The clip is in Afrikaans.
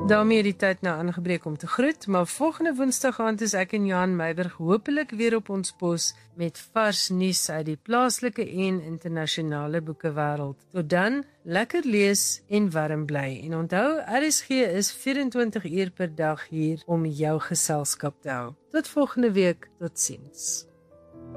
daarmee die tyd nou aangebreek om te groet, maar volgende Woensdag aand is ek en Johan Meiburg hopelik weer op ons pos met vars nuus uit die plaaslike en internasionale boekewêreld. Tot dan, lekker lees en warm bly. En onthou, RSG is 24 uur per dag hier om jou geselskap te hou. Tot volgende week, totsiens.